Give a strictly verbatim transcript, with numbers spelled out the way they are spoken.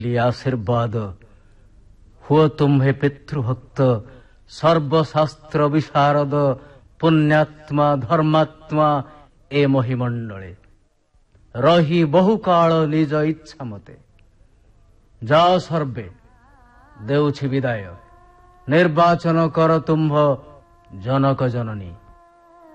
आशीर्वाद हुओ तुम्हे पितृभक्त सर्वशास्त्र विशारद पुण्यात्मा धर्मात्मा ए महिमंडले रही बहुकाल निज इच्छा मते जाओ सर्वे देउछि विदाय निर्वाचन कर तुम्भ जनक जननी।